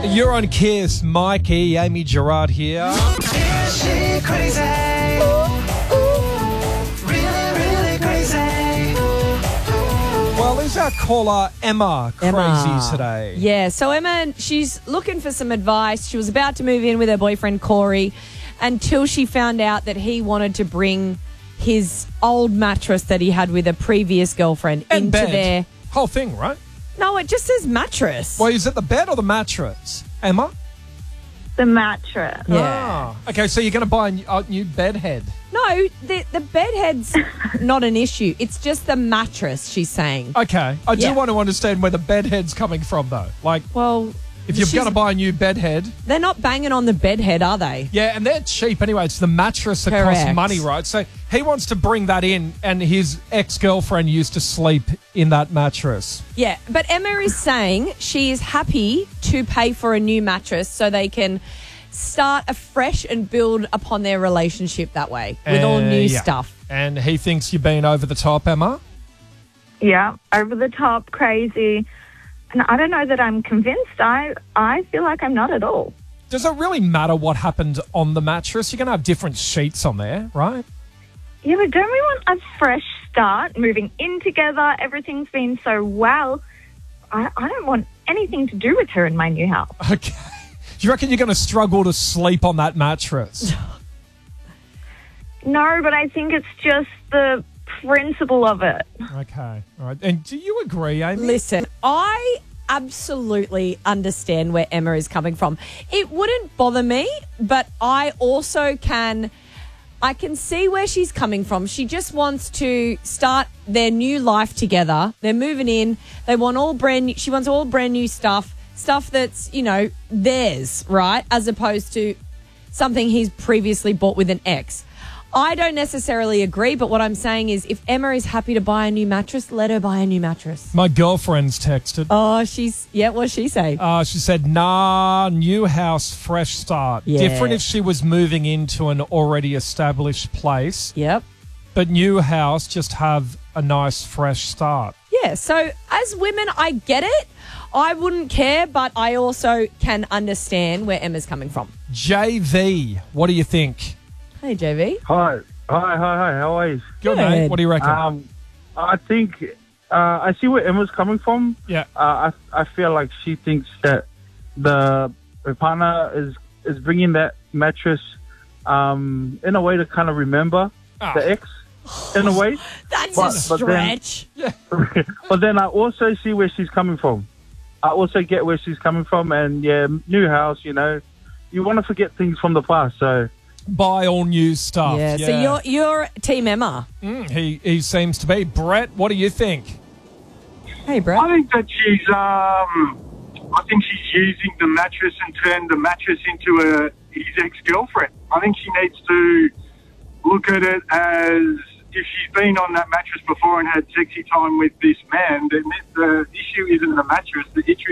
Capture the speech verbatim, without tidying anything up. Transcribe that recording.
You're on Kiss. Mikey, Amy Gerard here. Is she crazy? Ooh, ooh, really, really crazy. Well, is our caller Emma crazy Emma. today? Yeah, so Emma, she's looking for some advice. She was about to move in with her boyfriend Corey until she found out that he wanted to bring his old mattress that he had with a previous girlfriend And into bed. their... Whole thing, right? No, it just says mattress. Well, is it the bed or the mattress, Emma? The mattress. Yeah. Ah, okay, so you're going to buy a new, a new bed head. No, the, the bed head's not an issue. It's just the mattress, she's saying. Okay, I do Yeah. want to understand where the bed head's coming from, though. Like, Well, if you're she's- going to buy a new bed head, they're not banging on the bed head, are they? yeah, and they're cheap anyway. It's the mattress that costs Correct. money, right? So he wants to bring that in, and his ex-girlfriend used to sleep in that mattress. Yeah, but Emma is saying she is happy to pay for a new mattress so they can start afresh and build upon their relationship that way with all Uh, new yeah. stuff. And he thinks you're being over the top, Emma? Yeah, over the top, crazy. And I don't know that I'm convinced. I, I feel like I'm not at all. Does it really matter what happened on the mattress? You're going to have different sheets on there, right? Yeah, but don't we want a fresh start, moving in together? Everything's been so well. I, I don't want anything to do with her in my new house. Okay. Do you reckon you're going to struggle to sleep on that mattress? No, but I think it's just the principle of it. Okay. All right. And do you agree, Amy? Listen, I absolutely understand where Emma is coming from. It wouldn't bother me, but I also can... I can see where she's coming from. She just wants to start their new life together. They're moving in. They want all brand new, she wants all brand new stuff, stuff that's, you know, theirs, right? As opposed to something he's previously bought with an ex. I don't necessarily agree, but what I'm saying is if Emma is happy to buy a new mattress, let her buy a new mattress. My girlfriend's texted. Oh, she's, yeah, what's she say? Uh, she said, nah, new house, fresh start. Yeah. Different if she was moving into an already established place, Yep. but new house, just have a nice fresh start. Yeah, so as women, I get it. I wouldn't care, but I also can understand where Emma's coming from. J V, what do you think? Hey, J V. Hi, hi, hi, hi. How are you? Good, Good. mate. What do you reckon? Um, I think uh, I see where Emma's coming from. yeah. Uh, I I feel like she thinks that the her partner is is bringing that mattress um, in a way to kind of remember Ah. the ex, in a way. That's But- a but then- stretch. But then I also see where she's coming from. I also get where she's coming from, and yeah, new house. You know, you want to forget things from the past, so. Buy all new stuff. yeah, so you're you're Team Emma. Mm, he, he seems to be. Brett, what do you think? Hey, Brett. I think that she's, um, I think she's using the mattress and turned the mattress into a his ex-girlfriend. I think she needs to look at it as if she's been on that mattress before and had sexy time with this man, then the issue isn't the mattress. The issue